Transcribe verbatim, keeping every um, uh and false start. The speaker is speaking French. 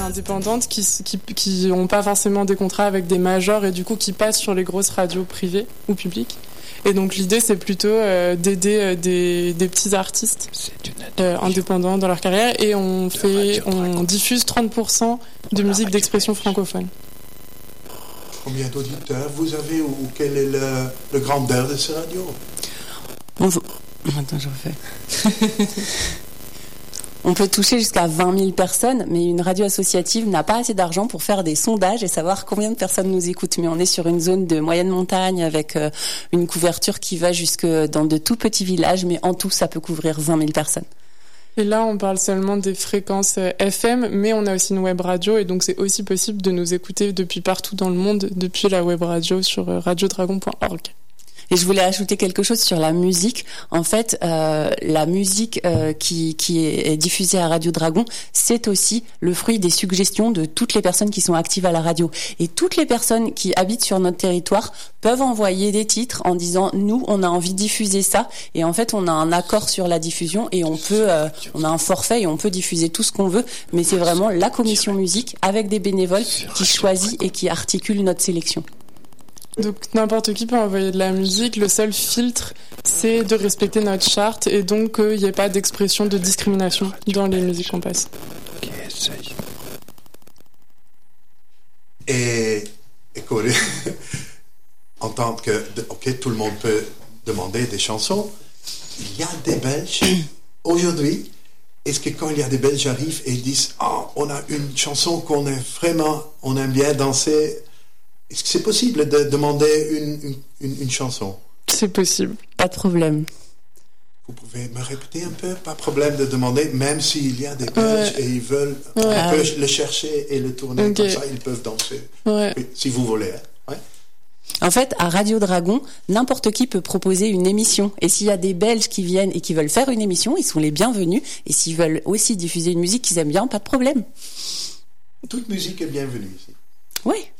indépendantes qui qui qui ont pas forcément des contrats avec des majors et du coup qui passent sur les grosses radios privées ou publiques. Et donc l'idée c'est plutôt euh, d'aider euh, des des petits artistes euh, indépendants dans leur carrière et on fait on diffuse trente pour cent de musique d'expression francophone. Combien d'auditeurs vous avez ou quelle est le, le grandeur de ces radios? On... Attends, je refais. On peut toucher jusqu'à vingt mille personnes, mais une radio associative n'a pas assez d'argent pour faire des sondages et savoir combien de personnes nous écoutent. Mais on est sur une zone de moyenne montagne avec euh, une couverture qui va jusque dans de tout petits villages, mais en tout, ça peut couvrir vingt mille personnes. Et là, on parle seulement des fréquences F M, mais on a aussi une web radio, et donc c'est aussi possible de nous écouter depuis partout dans le monde, depuis la web radio sur radio dragon point org. Et je voulais ajouter quelque chose sur la musique. En fait, euh, la musique euh, qui, qui est diffusée à Radio Dragon, c'est aussi le fruit des suggestions de toutes les personnes qui sont actives à la radio. Et toutes les personnes qui habitent sur notre territoire peuvent envoyer des titres en disant « nous, on a envie de diffuser ça ». Et en fait, on a un accord sur la diffusion et on peut, euh, on a un forfait et on peut diffuser tout ce qu'on veut. Mais c'est vraiment la commission musique avec des bénévoles qui choisit et qui articule notre sélection. Donc n'importe qui peut envoyer de la musique, le seul filtre c'est de respecter notre charte et donc qu'il n'y ait pas d'expression de discrimination dans les musiques qu'on passe. Et écoute, entendre que ok, tout le monde peut demander des chansons, il y a des Belges aujourd'hui. Est-ce que quand il y a des Belges arrivent et ils disent oh, on a une chanson qu'on aime vraiment, on aime bien danser. Est-ce que c'est possible de demander une, une, une chanson? C'est possible. Pas de problème. Vous pouvez me répéter un peu? Pas de problème de demander, même s'il y a des Belges ouais. et ils veulent, ouais. on peut le chercher et le tourner okay. Comme ça, ils peuvent danser. Ouais. Oui, si vous voulez. Ouais. En fait, à Radio Dragon, n'importe qui peut proposer une émission. Et s'il y a des Belges qui viennent et qui veulent faire une émission, ils sont les bienvenus. Et s'ils veulent aussi diffuser une musique qu'ils aiment bien, pas de problème. Toute musique est bienvenue ici. Oui.